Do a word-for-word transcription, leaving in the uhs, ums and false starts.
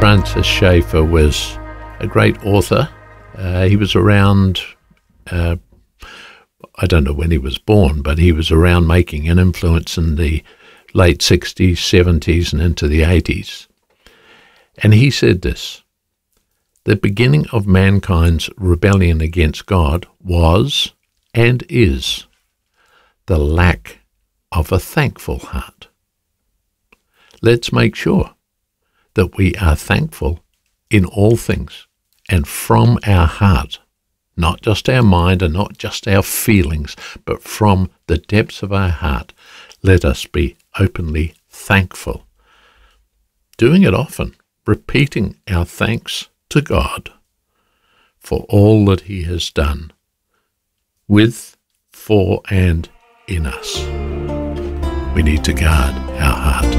Francis Schaeffer was a great author. Uh, he was around, uh, I don't know when he was born, but he was around making an influence in the late sixties, seventies, and into the eighties. And he said this: the beginning of mankind's rebellion against God was and is the lack of a thankful heart. Let's make sure that we are thankful in all things and from our heart, not just our mind and not just our feelings, but from the depths of our heart. Let us be openly thankful. Doing it often, repeating our thanks to God for all that he has done with, for, and in us. We need to guard our heart.